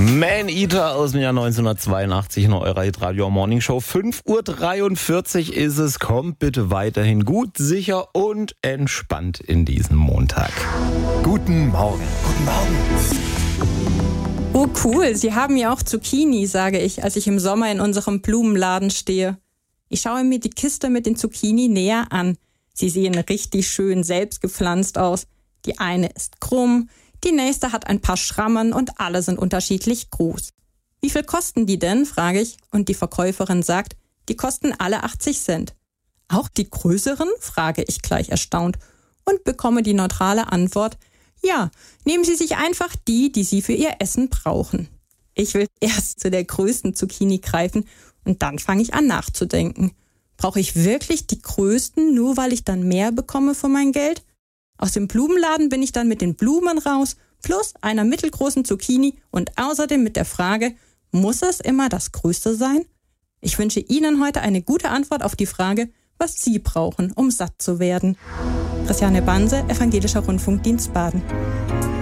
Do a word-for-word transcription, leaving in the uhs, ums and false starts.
Man Eater aus dem Jahr neunzehnhundertzweiundachtzig in eurer Hitradio Morning Show. fünf Uhr dreiundvierzig ist es. Kommt bitte weiterhin gut, sicher und entspannt in diesen Montag. Guten Morgen. Guten Morgen. Oh cool, Sie haben ja auch Zucchini, sage ich, als ich im Sommer in unserem Blumenladen stehe. Ich schaue mir die Kiste mit den Zucchini näher an. Sie sehen richtig schön selbst gepflanzt aus. Die eine ist krumm, die nächste hat ein paar Schrammen und alle sind unterschiedlich groß. Wie viel kosten die denn, frage ich, und die Verkäuferin sagt, die kosten alle achtzig Cent. Auch die größeren, frage ich gleich erstaunt und bekomme die neutrale Antwort, ja, nehmen Sie sich einfach die, die Sie für Ihr Essen brauchen. Ich will erst zu der größten Zucchini greifen und dann fange ich an nachzudenken. Brauche ich wirklich die größten, nur weil ich dann mehr bekomme für mein Geld? Aus dem Blumenladen bin ich dann mit den Blumen raus, plus einer mittelgroßen Zucchini und außerdem mit der Frage, muss es immer das Größte sein? Ich wünsche Ihnen heute eine gute Antwort auf die Frage, was Sie brauchen, um satt zu werden. Christiane Banse, Evangelischer Rundfunkdienst Baden.